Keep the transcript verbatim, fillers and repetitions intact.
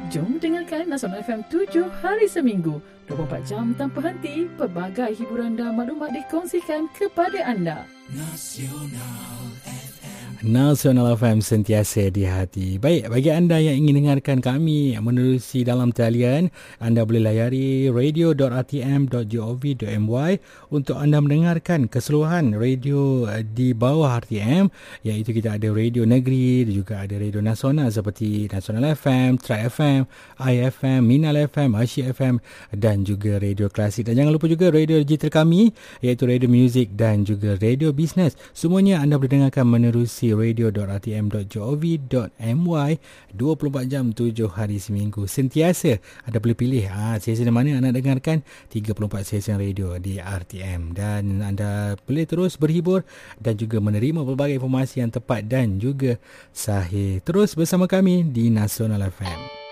Jom dengarkan Nasional F M tujuh hari seminggu, dua puluh empat jam tanpa henti, pelbagai hiburan dan maklumat dikongsikan kepada anda. Nasional F M. Nasional F M sentiasa di hati. Baik, bagi anda yang ingin dengarkan kami menerusi dalam talian, anda boleh layari radio dot r t m dot gov dot m y untuk anda mendengarkan keseluruhan radio di bawah R T M, iaitu kita ada radio negeri, juga ada radio nasional seperti Nasional F M, Tri F M, I F M, Minal F M, Asyik F M dan juga radio klasik. Dan jangan lupa juga radio digital kami, iaitu radio muzik dan juga radio bisnes. Semuanya anda boleh dengarkan menerusi radio dot r t m dot gov dot m y dua puluh empat jam tujuh hari seminggu. Sentiasa anda boleh pilih ah, stesen mana anda dengarkan, tiga puluh empat stesen radio di R T M, dan anda boleh terus berhibur dan juga menerima pelbagai informasi yang tepat dan juga sahih. Terus bersama kami di Nasional F M.